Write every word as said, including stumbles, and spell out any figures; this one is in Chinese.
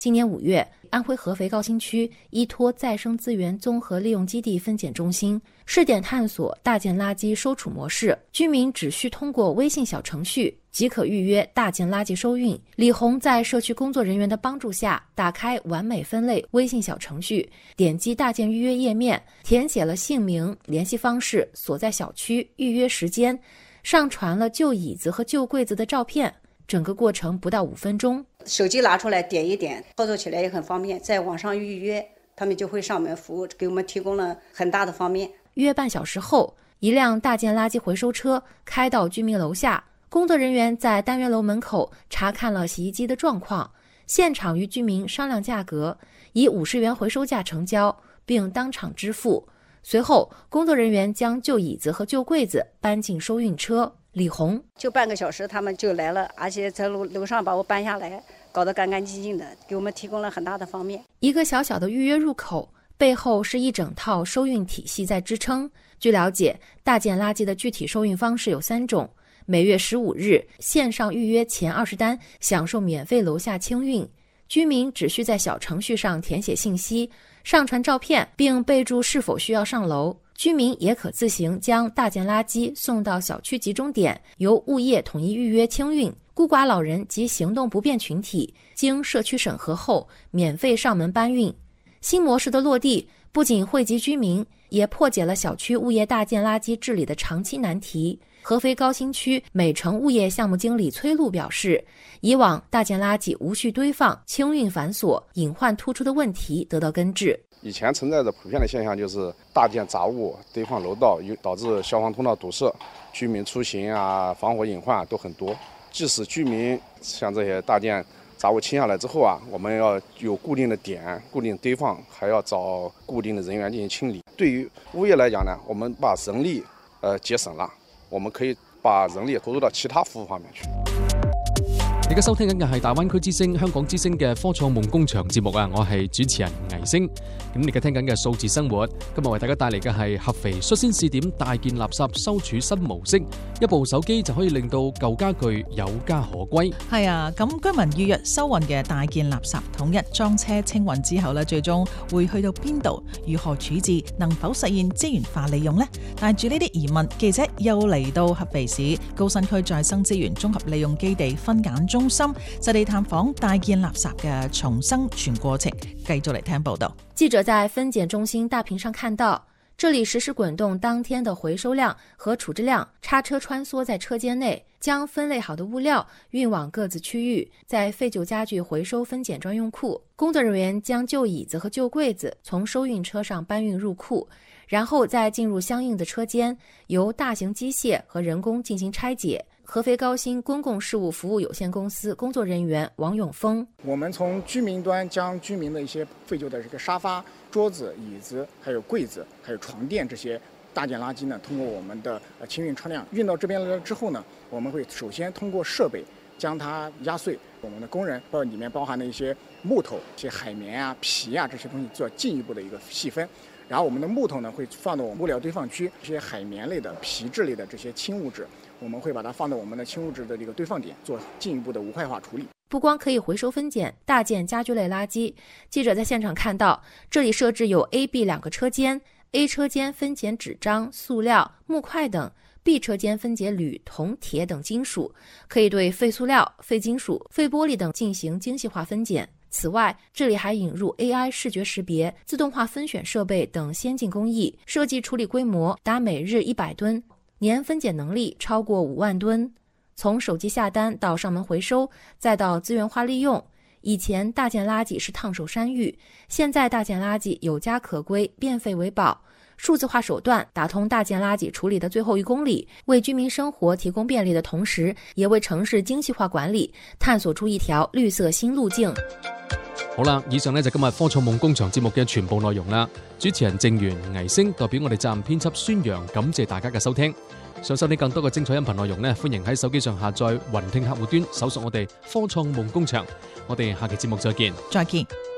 今年五月，安徽合肥高新区依托再生资源综合利用基地分拣中心试点探索大件垃圾收储模式，居民只需通过微信小程序即可预约大件垃圾收运。李红在社区工作人员的帮助下，打开完美分类微信小程序，点击大件预约页面，填写了姓名、联系方式、所在小区、预约时间，上传了旧椅子和旧柜子的照片。整个过程不到五分钟， 手机拿出来点一点，操作起来也很方便，在网上预约，他们就会上门服务，给我们提供了很大的方便。 约半小时后，一辆大件垃圾回收车开到居民楼下，工作人员在单元楼门口查看了洗衣机的状况，现场与居民商量价格，以五十元回收价成交，并当场支付。随后，工作人员将旧椅子和旧柜子搬进收运车。李红就半个小时他们就来了，而且在楼楼上把我搬下来，搞得干干净净的，给我们提供了很大的方便。 一个小小的预约入口背后是一整套收运体系在支撑。据了解，大件垃圾的具体收运方式有三种：每月十五日线上预约前二十单享受免费楼下清运，居民只需在小程序上填写信息，上传照片并备注是否需要上楼。居民也可自行将大件垃圾送到小区集中点，由物业统一预约清运。孤寡老人及行动不便群体经社区审核后免费上门搬运。新模式的落地不仅惠及居民，也破解了小区物业大件垃圾治理的长期难题。合肥高新区美城物业项目经理崔璐表示，以往大件垃圾无序堆放、清运繁琐、隐患突出的问题得到根治。 以前存在的普遍的现象就是大件杂物堆放楼道，导致消防通道堵塞，居民出行啊、防火隐患都很多。即使居民像这些大件杂物清下来之后啊，我们要有固定的点、固定堆放，还要找固定的人员进行清理。对于物业来讲呢，我們把人力呃節省了，我們可以把人力投入到其他服務方面去。 而家收聽緊嘅係大灣區之聲、香港之聲嘅科創夢工場節目啊，我係主持人倪星。咁你而家聽緊嘅數字生活，今日為大家帶嚟嘅係合肥率先試點大件垃圾收儲新模式，一部手機就可以令到舊家具有家可歸。 係啊，咁居民預約收運嘅大件垃圾統一裝車清運之後呢，最終會去到邊度？如何處置？能否實現資源化利用呢？帶住呢啲疑問，記者又嚟到合肥市高新區再生資源綜合利用基地分揀中心，實地探訪大件垃圾嘅重生全過程。繼續嚟聽報道。 記者在分揀中心大屏上看到，這裡實時滾動當天的回收量和處置量，叉車穿梭在車間內，將分類好的物料運往各自區域，在廢舊家具回收分揀專用庫，工作人員將舊椅子和舊櫃子從收運車上搬運入庫，然後再進入相應的車間，由大型機械和人工進行拆解。合肥高新公共事務服務有限公司工作人員王永峰： 我們從居民端將居民的一些廢舊的這個沙發、桌子、椅子，還有櫃子，還有床墊這些大件垃圾呢，通過我們的清運車輛運到這邊來了之後呢，我們會首先通過設備將它壓碎，我們的工人包括裡面包含的一些木頭、一些海綿啊、皮啊這些東西做進一步的一個細分。然後我們的木頭呢會放到我們物料堆放區，這些海綿類的、皮質類的這些輕物質，我們會把它放到我們的輕物質的這個堆放點，做進一步的無害化處理。 不光可以回收分揀大件家居類垃圾，記者在現場看到，這裡設置有 A、B 兩個車間 ，A 車間分揀紙張、塑料、木塊等 ，B 車間分揀鋁、銅、鐵等金屬，可以對廢塑料、廢金屬、廢玻璃等進行精細化分揀。此外，這裡還引入 A I 視覺識別、自動化分選設備等先進工藝，設計處理規模達每日一百噸，年分揀能力超過五萬噸。從手機下單到上門回收，再到資源化利用，以前大件垃圾是燙手山芋，現在大件垃圾有家可歸，變廢為寶。數字化手段打通大件垃圾處理的最後一公里，為居民生活提供便利的同時，也為城市精細化管理探索出一條綠色新路徑。 好啦，以上呢就今日科創夢工場節目嘅全部內容啦。主持人鄭源、倪星代表我哋責任編輯孫陽，感謝大家嘅收聽。想收聽更多嘅精彩音頻內容呢，歡迎喺手機上下載雲聽客戶端，搜索我哋科創夢工場。我哋下期節目再見。 再見。